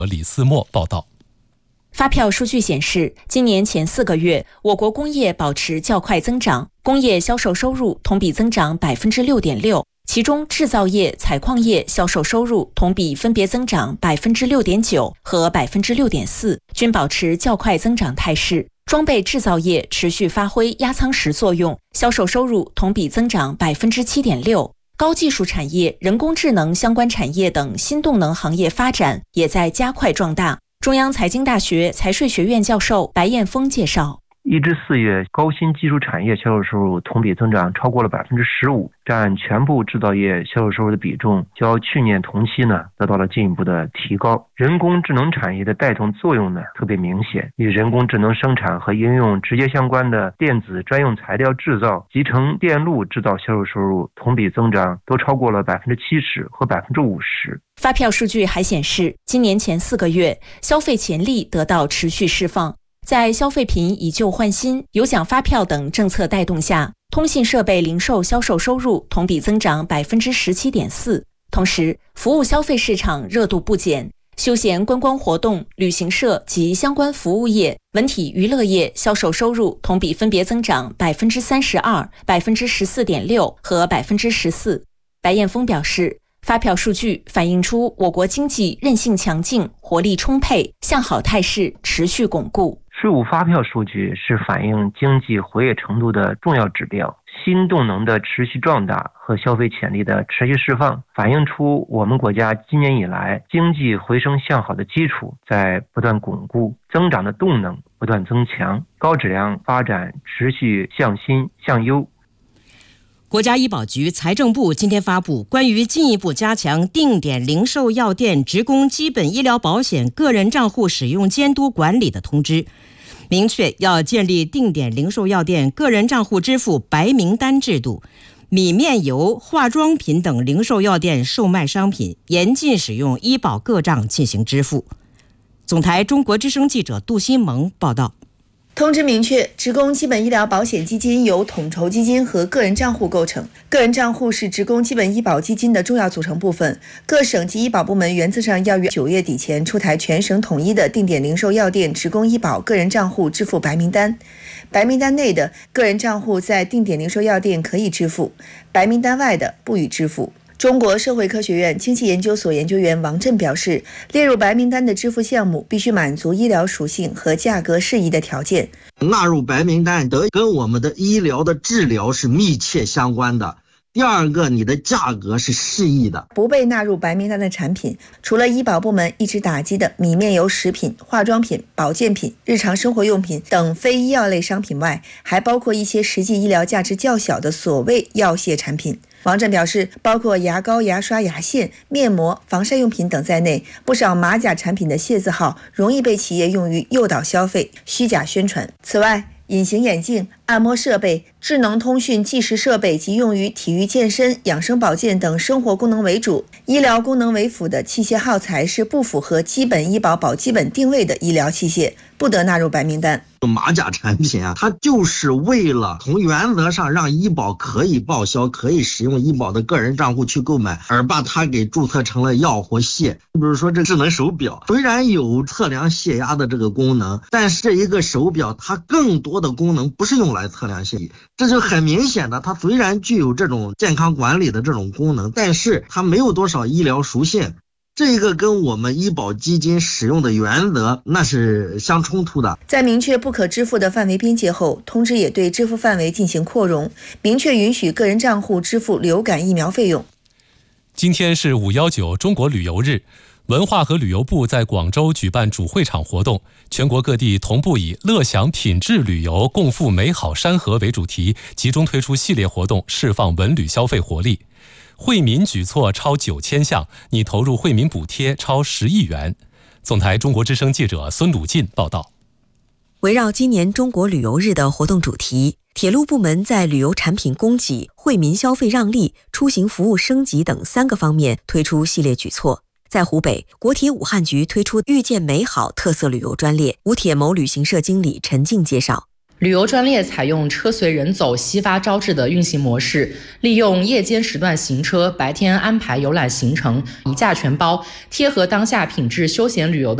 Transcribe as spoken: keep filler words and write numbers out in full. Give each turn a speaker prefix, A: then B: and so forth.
A: 李思墨报道。
B: 发票数据显示，今年前四个月，我国工业保持较快增长，工业销售收入同比增长 百分之六点六， 其中制造业、采矿业销售收入同比分别增长 百分之六点九 和 百分之六点四， 均保持较快增长态势。装备制造业持续发挥压舱石作用，销售收入同比增长 百分之七点六。高技术产业、人工智能相关产业等新动能行业发展也在加快壮大。中央财经大学财税学院教授白彦峰介绍，
C: 一至四月，高新技术产业销售收入同比增长超过了 百分之十五， 占全部制造业销售收入的比重较去年同期呢得到了进一步的提高。人工智能产业的带动作用呢特别明显，与人工智能生产和应用直接相关的电子专用材料制造、集成电路制造销售收入同比增长都超过了 百分之七十 和 百分之五十。
B: 发票数据还显示，今年前四个月，消费潜力得到持续释放。在消费品以旧换新、有奖发票等政策带动下，通信设备零售销售收入同比增长 百分之十七点四。 同时，服务消费市场热度不减，休闲观光活动、旅行社及相关服务业、文体娱乐业销售收入同比分别增长 百分之三十二、百分之十四点六 和 百分之十四。 白彦峰表示，发票数据反映出我国经济韧性强劲、活力充沛，向好态势持续巩固。
C: 税务发票数据是反映经济活跃程度的重要指标，新动能的持续壮大和消费潜力的持续释放，反映出我们国家今年以来经济回升向好的基础在不断巩固，增长的动能不断增强，高质量发展持续向新向优。
D: 国家医保局、财政部今天发布关于进一步加强定点零售药店职工基本医疗保险个人账户使用监督管理的通知，明确要建立定点零售药店个人账户支付白名单制度，米面油、化妆品等零售药店售卖商品严禁使用医保个账进行支付。总台中国之声记者杜新萌报道。
E: 通知明确，职工基本医疗保险基金由统筹基金和个人账户构成，个人账户是职工基本医保基金的重要组成部分。各省级医保部门原则上要于九月底前出台全省统一的定点零售药店职工医保个人账户支付白名单。白名单内的个人账户在定点零售药店可以支付，白名单外的不予支付。中国社会科学院经济研究所研究员王震表示，列入白名单的支付项目必须满足医疗属性和价格适宜的条件。
F: 纳入白名单得跟我们的医疗的治疗是密切相关的。第二个，你的价格是适宜的。
E: 不被纳入白名单的产品，除了医保部门一直打击的米面油食品、化妆品、保健品、日常生活用品等非医药类商品外，还包括一些实际医疗价值较小的所谓药械产品。王震表示，包括牙膏、牙刷、牙线、面膜、防晒用品等在内，不少马甲产品的械字号容易被企业用于诱导消费、虚假宣传。此外，隐形眼镜、按摩设备、智能通讯计时设备及用于体育健身、养生保健等生活功能为主、医疗功能为辅的器械耗材是不符合基本医保保基本定位的医疗器械，不得纳入白名单。
F: 马甲产品啊，它就是为了从原则上让医保可以报销、可以使用医保的个人账户去购买，而把它给注册成了药或械。比如说这智能手表，虽然有测量血压的这个功能，但是这一个手表它更多的功能不是用来测量血压，这就很明显的，它虽然具有这种健康管理的这种功能，但是它没有多少医疗属性。这个跟我们医保基金使用的原则那是相冲突的。
E: 在明确不可支付的范围边界后，通知也对支付范围进行扩容，明确允许个人账户支付流感疫苗费用。
A: 今天是五一九中国旅游日，文化和旅游部在广州举办主会场活动，全国各地同步以乐享品质旅游，共赴美好山河为主题，集中推出系列活动，释放文旅消费活力。惠民举措超九千项，拟投入惠民补贴超十亿元。总台中国之声记者孙鲁进报道。
G: 围绕今年中国旅游日的活动主题，铁路部门在旅游产品供给、惠民消费让利、出行服务升级等三个方面推出系列举措。在湖北，国铁武汉局推出遇见美好特色旅游专列，武铁某旅行社经理陈静介绍。
H: 旅游专列采用车随人走、悉发招致的运行模式，利用夜间时段行车，白天安排游览行程，一价全包，贴合当下品质休闲旅游的